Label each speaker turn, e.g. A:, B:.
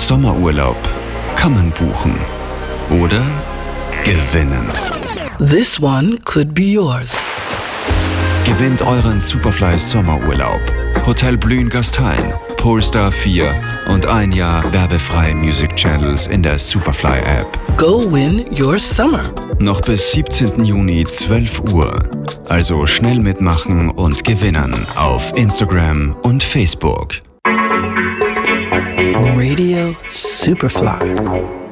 A: Sommerurlaub kann man buchen oder gewinnen.
B: This one could be yours.
A: Gewinnt euren Superfly Sommerurlaub. Hotel Blühen Gastein, Polestar 4 und 1 Jahr werbefreie Music Channels in der Superfly App.
B: Go win your summer.
A: Noch bis 17. Juni 12 Uhr. Also schnell mitmachen und gewinnen auf Instagram und Facebook.
B: Radio Superfly.